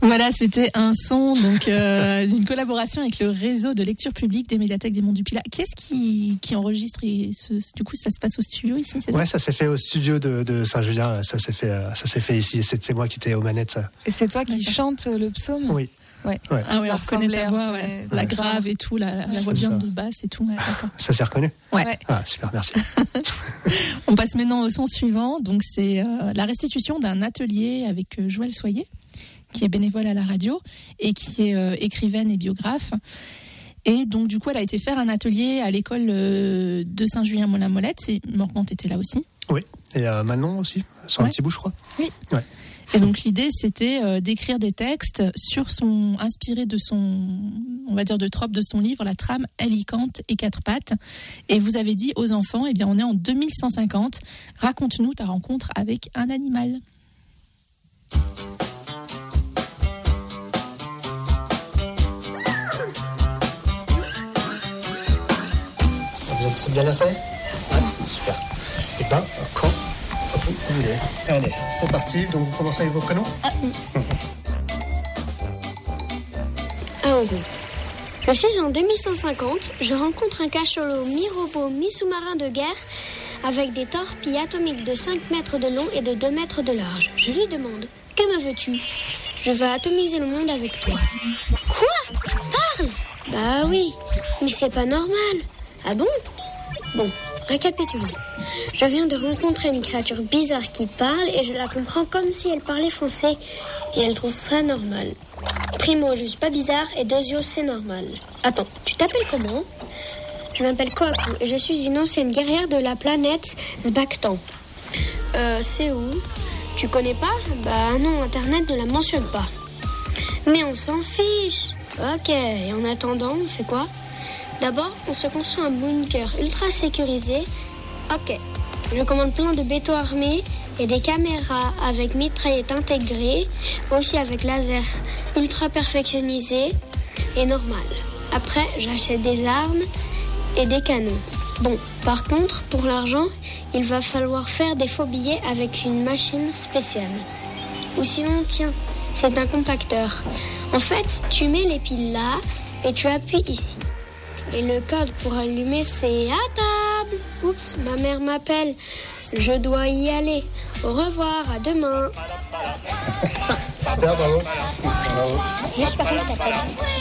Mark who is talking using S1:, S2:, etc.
S1: Voilà, c'était un son donc d'une collaboration avec le réseau de lecture publique des médiathèques des Monts du Pilat. Qui est-ce qui enregistre du coup ça se passe au studio ici, c'est ça?
S2: Ouais, ça s'est fait au studio de Saint-Julien. Ça s'est fait ici. C'est moi qui étais aux manettes.
S3: Et c'est toi qui chantes le psaume?
S2: Oui.
S3: Ouais.
S1: Ah oui, on reconnaît ta voix, la grave et tout, la voix bien de basse et tout. Ouais, d'accord.
S2: Ça s'est reconnu?
S1: Ouais.
S2: Ah, super, merci.
S1: On passe maintenant au son suivant. Donc c'est la restitution d'un atelier avec Joëlle Soyer, qui est bénévole à la radio et qui est écrivaine et biographe. Et donc du coup, elle a été faire un atelier à l'école de Saint-Julien-Molin-Molette. C'est Morgan, t'étais là aussi?
S2: Oui. Et Manon aussi, sur un petit bout, je crois.
S1: Oui.
S2: Ouais.
S1: Et donc l'idée c'était d'écrire des textes inspirés de on va dire de tropes de son livre La trame Alicante et quatre pattes. Et vous avez dit aux enfants, eh bien on est en 2150. Raconte-nous ta rencontre avec un animal.
S2: Vous êtes bien installés? Ouais, super. Et ben, quand vous voulez. Allez, c'est parti. Donc vous commencez avec vos prénoms?
S4: Aogo. Je suis en 2150. Je rencontre un cachalot mi-robot, mi-sous-marin de guerre avec des torpilles atomiques de 5 mètres de long et de 2 mètres de large. Je lui demande: que me veux-tu? Je veux atomiser le monde avec toi. Quoi? Tu parles? Bah oui, mais c'est pas normal. Ah bon? Bon, récapitulons. Je viens de rencontrer une créature bizarre qui parle et je la comprends comme si elle parlait français. Et elle trouve ça normal. Primo, je suis pas bizarre et Deuxio, c'est normal. Attends, tu t'appelles comment? Je m'appelle Kohaku et je suis une ancienne guerrière de la planète Sbaktan. C'est où? Tu connais pas? Bah non, Internet ne la mentionne pas. Mais on s'en fiche. Ok, et en attendant, on fait quoi? D'abord, on se construit un bunker ultra sécurisé. Ok, je commande plein de béton armé et des caméras avec mitraillettes intégrées, aussi avec laser ultra perfectionnisé et normal. Après, j'achète des armes et des canons. Bon, par contre, pour l'argent, il va falloir faire des faux billets avec une machine spéciale. Ou sinon, tiens, c'est un compacteur. En fait, tu mets les piles là et tu appuies ici. Et le code pour allumer, c'est à table. Oups, ma mère m'appelle. Je dois y aller. Au revoir, à demain.
S2: Super, bravo.
S4: Juste par contre, t'as pas dit.